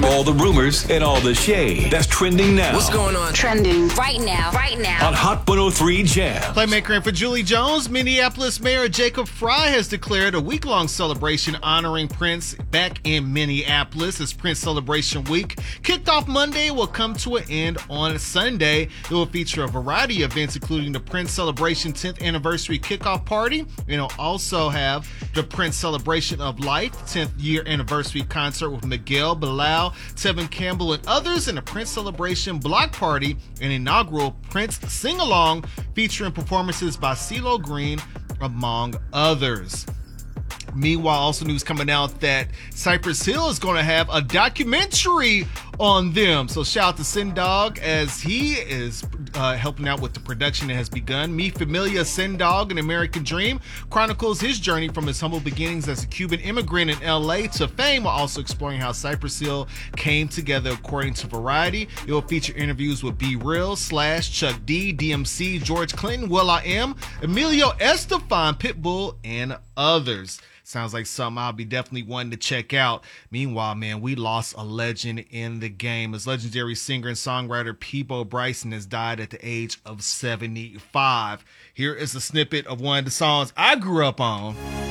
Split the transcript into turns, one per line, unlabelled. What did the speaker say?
All the rumors and all the shade that's trending now.
What's going on?
Trending right now.
On Hot 103 Jams.
Playmaker and for Julie Jones, Minneapolis Mayor Jacob Fry has declared a week-long celebration honoring Prince back in Minneapolis. As Prince Celebration Week kicked off Monday, will come to an end on Sunday. It will feature a variety of events, including the Prince Celebration 10th Anniversary Kickoff Party. It'll also have the Prince Celebration of Life 10th Year Anniversary Concert with Miguel, Bilal, Tevin Campbell, and others, and the Prince Celebration Block Party, an inaugural Prince sing-along featuring performances by CeeLo Green, among others. Meanwhile, also news coming out that Cypress Hill is going to have a documentary on them. So shout out to Sendog as he is helping out with the production that has begun. Mi Familia Sendog, An American Dream, chronicles his journey from his humble beginnings as a Cuban immigrant in LA to fame, while also exploring how Cypress Hill came together according to Variety. It will feature interviews with B Real, Slash, Chuck D, DMC, George Clinton, will.i.am, Emilio Estefan, Pitbull, and others. Sounds like something I'll be definitely wanting to check out. Meanwhile, man, we lost a legend in the game as legendary singer and songwriter Peabo Bryson has died at the age of 75. Here is a snippet of one of the songs I grew up on.